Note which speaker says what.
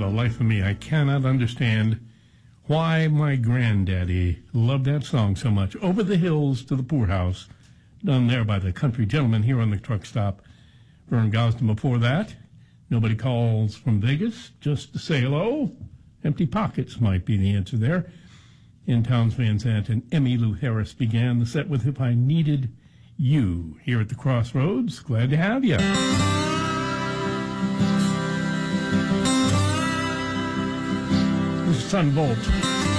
Speaker 1: the life of me, I cannot understand why my granddaddy loved that song so much. Over the Hills to the Poorhouse, done there by the Country Gentleman here on the truck stop. Vern Gosden before that. Nobody Calls from Vegas, just to say hello. Empty Pockets might be the answer there. In Townes Van Zandt and Emmylou Harris began the set with If I Needed You here at the Crossroads. Glad to have you. This is Son Volt.